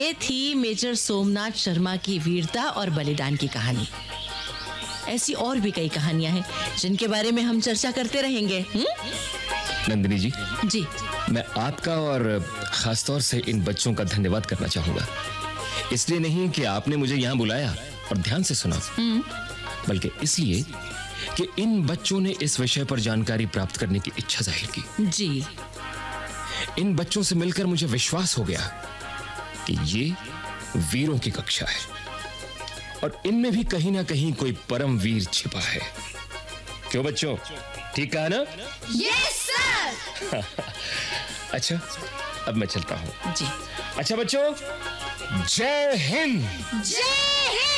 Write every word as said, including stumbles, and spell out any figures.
ये थी मेजर सोमनाथ शर्मा की वीरता और बलिदान की कहानी। ऐसी और भी कई कहानियां हैं जिनके बारे में हम चर्चा करते रहेंगे। हुँ? नंदिनी जी जी मैं आपका और खासतौर से इन बच्चों का धन्यवाद करना चाहूंगा। इसलिए नहीं कि आपने मुझे यहाँ बुलाया और ध्यान से सुना, बल्कि इसलिए कि इन बच्चों ने इस विषय पर जानकारी प्राप्त करने की इच्छा जाहिर की। जी इन बच्चों से मिलकर मुझे विश्वास हो गया कि ये वीरों की कक्षा है और इनमें भी कहीं ना कहीं कोई परम वीर छिपा है। क्यों बच्चों, ठीक कहा ना? Yes sir. अच्छा अब मैं चलता हूं। जी अच्छा बच्चों, जय हिंद। जय हिंद।